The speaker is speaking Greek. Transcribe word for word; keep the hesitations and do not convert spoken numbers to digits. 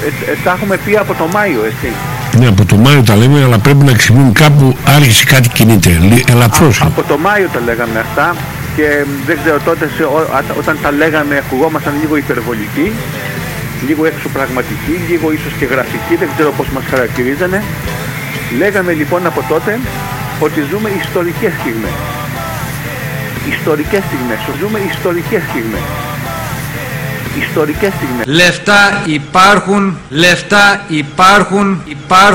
Ε, ε, τα έχουμε πει από το Μάιο, έτσι. Ναι, από το Μάιο τα λέμε, αλλά πρέπει να εξηγούν κάπου άρχισε κάτι κινείται. Ελαφρώς. Από το Μάιο τα λέγαμε αυτά και δεν ξέρω τότε σε, ό, όταν τα λέγαμε ακουγόμασταν λίγο υπερβολικοί, λίγο εξωπραγματικοί, λίγο ίσως και γραφικοί, δεν ξέρω πώς μας χαρακτηρίζανε. Λέγαμε λοιπόν από τότε ότι ζούμε ιστορικές στιγμές. Ιστορικές στιγμές, ζούμε ιστορικές στιγμές. Ιστορικές στιγμές. Λεφτά υπάρχουν, λεφτά υπάρχουν, υπάρχουν.